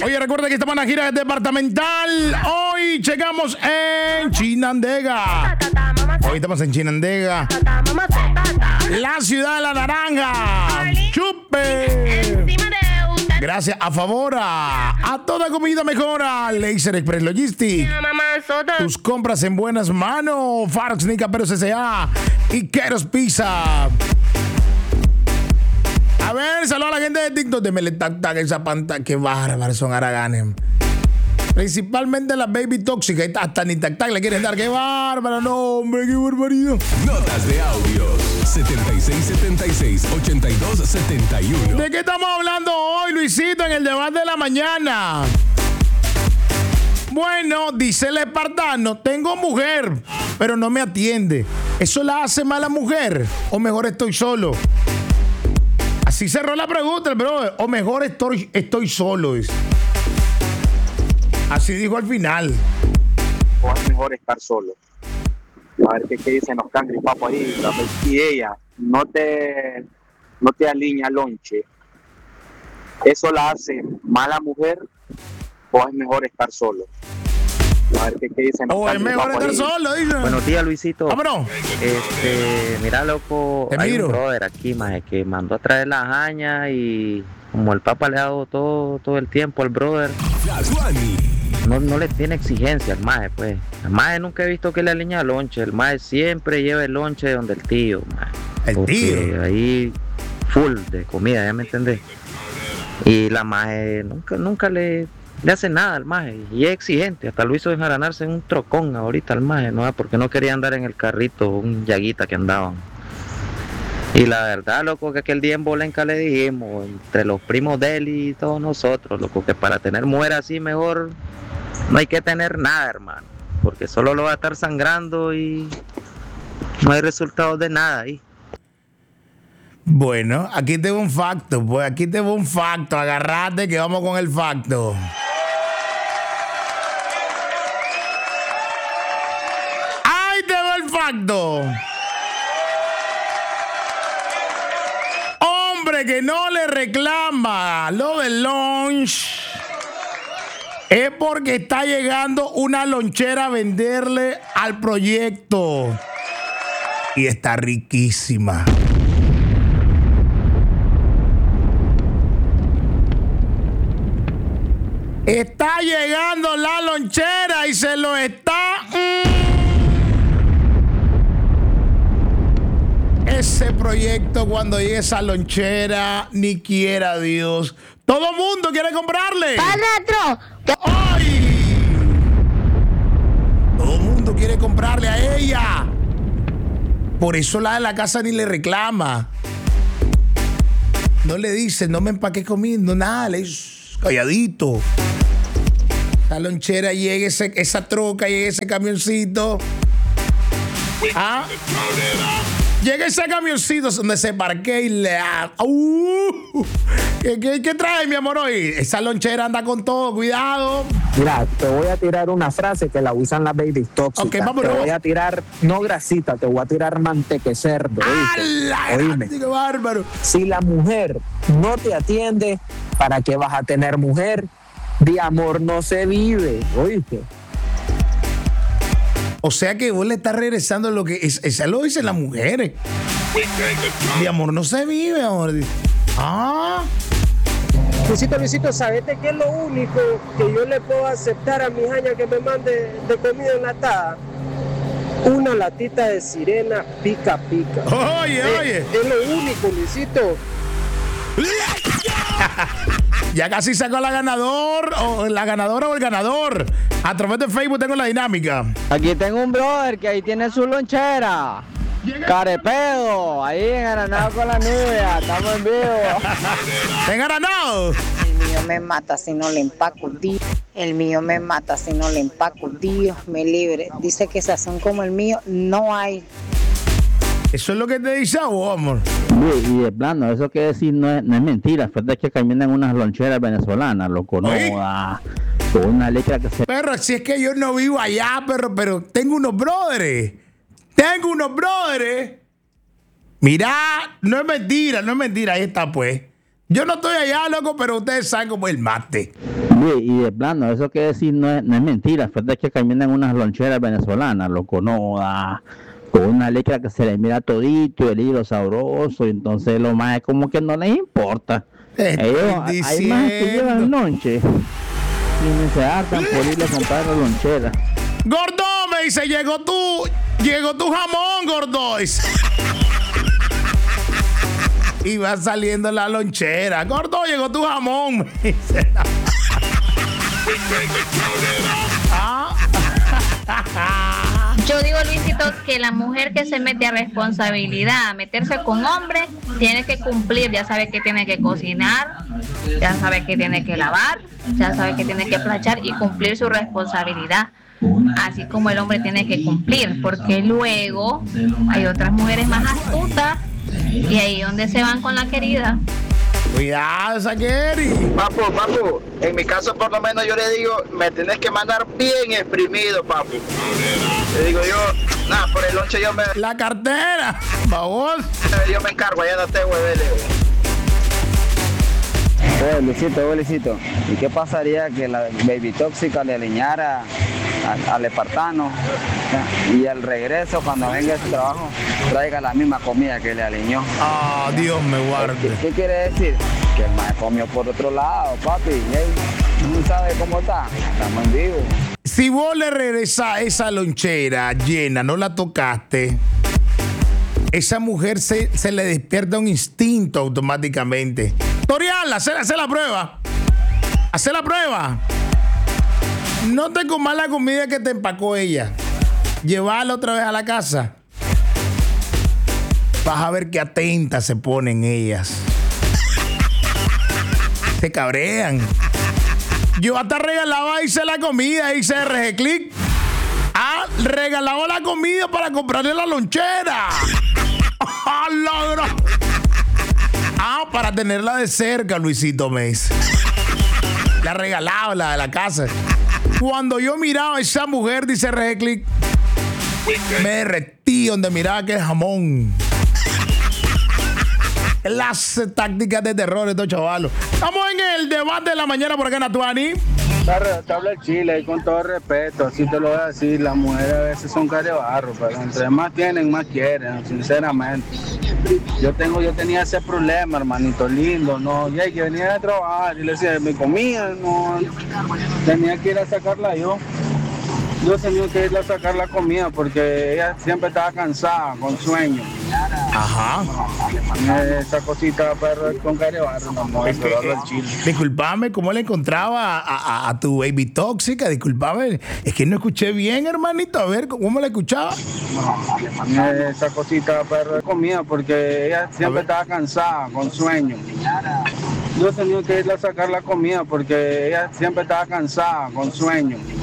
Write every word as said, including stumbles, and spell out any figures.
Oye, recuerda que estamos en la gira departamental. Hoy checamos en Chinandega. Hoy estamos en Chinandega, la ciudad de la naranja. ¡Chupe! Gracias a Favora, a toda comida mejora, Laser Express Logistics, tus compras en buenas manos, Farox Nica Peros S A y Queros Pizza. A ver, saludos a la gente de TikTok. Démele tac tac esa pantalla. Qué bárbaro son haraganes. Principalmente las baby tóxicas. Hasta ni tac tac le quieren dar. Qué bárbaro. No, hombre, qué barbaridad. Notas de audio setenta y seis setenta y seis ochenta y dos setenta y uno. ¿De qué estamos hablando hoy, Luisito, en el debate de la mañana? Bueno, dice el espartano, tengo mujer, pero no me atiende. ¿Eso la hace mala mujer? ¿O mejor estoy solo? Así cerró la pregunta, bro. O mejor estoy, estoy solo. Es. Así dijo al final. O es mejor estar solo. A ver qué, qué dicen los cangri papo ahí. Y ella no te, no te alinea lonche. ¿Eso la hace mala mujer o es mejor estar solo? A ver qué, qué dicen los o es mejor estar ahí. Solo, dice. Buenos días, Luisito. Vámonos. Este, mira, loco, Te hay miro. un brother aquí, maje, que mandó a traer la jaña y como el papa le ha dado todo, todo el tiempo al brother, no, no le tiene exigencia al maje, pues. El maje nunca he visto que le alinea lonche. El maje siempre lleva el lonche donde el tío, maje. El Porque tío. ahí full de comida, ¿ya me entendés? Y la maje nunca, nunca le... le hace nada al maje y es exigente, hasta lo hizo enjaranarse en un trocón ahorita al maje, ¿no? Porque no quería andar en el carrito, un yaguita que andaban. Y la verdad, loco, que aquel día en Bolenca le dijimos, entre los primos de él y todos nosotros, loco, que para tener mujer así mejor no hay que tener nada, hermano, porque solo lo va a estar sangrando y no hay resultados de nada ahí. Bueno, aquí tengo un facto, pues aquí tengo un facto, agarrate que vamos con el facto. ¡Ahí te va el facto! Hombre que no le reclama lo del lunch es porque está llegando una lonchera a venderle al proyecto y está riquísima. Está llegando la lonchera y se lo está... Mm, ese proyecto, cuando llegue esa lonchera, ni quiera Dios. Todo mundo quiere comprarle. ¡Padrastro! ¡Ay! Todo mundo quiere comprarle a ella. Por eso la de la casa ni le reclama. No le dice, no me empaqué comiendo, nada, le dice... calladito. La lonchera llega, ese, esa troca, llega ese camioncito. ¿Ah? Llega ese camioncito donde se parquea y le da. Uh, ¿qué, qué, ¿Qué trae, mi amor, hoy? Esa lonchera anda con todo, cuidado. Mira, te voy a tirar una frase que la usan las baby tóxicas. Okay, vamos, te vamos. voy a tirar, no grasita, te voy a tirar manteque cerdo. ¡Hala! Oíme. ¡Qué bárbaro! Si la mujer no te atiende, ¿para qué vas a tener mujer? De amor no se vive, ¿oíste? O sea que vos le estás regresando lo que... Es, esa lo dicen las mujeres. De amor no se vive, amor. Ah... Luisito, Luisito, ¿sabete qué es lo único que yo le puedo aceptar a mi jaña que me mande de comida enlatada? Una latita de sirena pica pica. Oye, es, oye. Es lo único, Luisito. Ya casi sacó la ganador o la ganadora o el ganador. A través de Facebook tengo la dinámica. Aquí tengo un brother que ahí tiene su lonchera. Carepedo, ahí engaranado con la novia, estamos en vivo. ¡Engaranado! El mío me mata si no le empaco, Dios. El mío me mata si no le empaco, Dios me libre. Dice que sazón como el mío no hay. Eso es lo que te dice a vos, amor. Y de plano, eso que decir no es, no es mentira. Falta que caminan unas loncheras venezolanas, loco. No, ah, con una letra que se... Perro, si es que yo no vivo allá, perro, pero tengo unos brothers. Tengo unos brothers. Mirá, no es mentira, no es mentira. Ahí está, pues. Yo no estoy allá, loco, pero ustedes saben cómo es el mate. Sí, y de plano, eso que decir no es, no es mentira. Fíjate que caminan unas loncheras venezolanas, loco, no, ah, con una licra que se les mira todito y el hilo sabroso, y entonces lo más es como que no les importa. Ellos, hay más que llevan lonche y se hartan por irle a comprar la lonchera. Gordo, me dice, llegó tu, llegó tu jamón, gordo. Y va saliendo la lonchera. Gordo, llegó tu jamón. Me dice. Ah. Yo digo, Luisito, que la mujer que se mete a responsabilidad, a meterse con hombres, tiene que cumplir. Ya sabe que tiene que cocinar, ya sabe que tiene que lavar, ya sabe que tiene que planchar y cumplir su responsabilidad. Así como el hombre tiene que cumplir, porque luego hay otras mujeres más astutas y ahí donde se van con la querida. Cuidado, Saqueri. Papu, papu, en mi caso por lo menos yo le digo, me tenés que mandar bien exprimido, papu. Le digo yo, nada, por el lonche yo me... La cartera, vamos. Yo me encargo, ya no te huevele. Oye, Luisito, oye, Luisito, ¿y qué pasaría que la baby tóxica le aliñara a, al espartano y al regreso, cuando venga de su trabajo, traiga la misma comida que le aliñó? Ah, Dios me guarde. ¿Qué, qué quiere decir? Que el maestro comió por otro lado, papi. ¿No sabe cómo está? Estamos en vivo. Si vos le regresás esa lonchera llena, no la tocaste, esa mujer se, se le despierta un instinto automáticamente. Torial, hacer, hacer la prueba. Hacer la prueba. No te comas la comida que te empacó ella. Llevarla otra vez a la casa. Vas a ver qué atentas se ponen ellas. Se cabrean. Yo hasta regalaba, hice la comida, hice R G Click. Ah, regalaba la comida para comprarle la lonchera. ¡Ah, logro! Ah, para tenerla de cerca, Luisito Mes. La regalaba, la de la casa. Cuando yo miraba a esa mujer, dice R G Click, me derretí donde miraba aquel jamón. Las tácticas de terror de estos chavalos. Estamos en el debate de la mañana por acá en Atuani. Te habla el chile y con todo respeto, así te lo voy a decir, las mujeres a veces son carebarro, pero entre más tienen, más quieren, sinceramente. Yo tengo, yo tenía ese problema, hermanito lindo, no, y hay que venir a trabajar y le decía, me comía, no, tenía que ir a sacarla yo. Yo tenía que ir a sacar la comida porque ella siempre estaba cansada, con sueño. Ajá. Esa cosita, perro, con carebarro, no, es que, eh, disculpame, ¿cómo le encontraba a, a, a tu baby tóxica? Disculpame, es que no escuché bien, hermanito. A ver, ¿cómo la escuchaba? Esa cosita, perro, comida porque ella siempre estaba cansada, con sueño. Yo tenía que ir a sacar la comida porque ella siempre estaba cansada, con sueño.